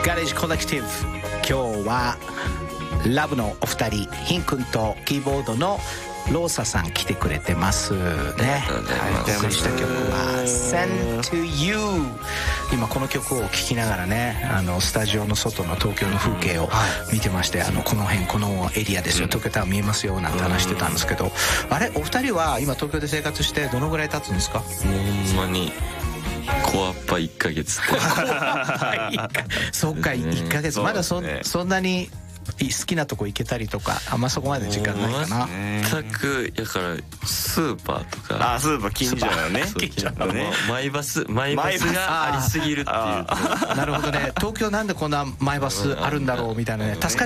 ガレージコレクティブ、今日はラブのお二人、ヒン君とキーボードのローサさん来てくれてますね。お送りした曲は Send to You。 今この曲を聴きながらね、スタジオの外の東京の風景を見てまして、この辺、このエリアですよ、東京タワー見えますよなんて話してたんですけど、あれ、お二人は今東京で生活してどのぐらい経つんですか？ ほんまにコアッパ1ヶ月そっか、1ヶ月、まだそんなに好きなとこ行けたりとか、あんまそこまで時間ないかな。 全くやからスーパーとか、 スーパー近所だよね。 マイバスがありすぎるっていう。 なるほどね。東京なんでこんなマイバスあるんだろうみたいなね。助か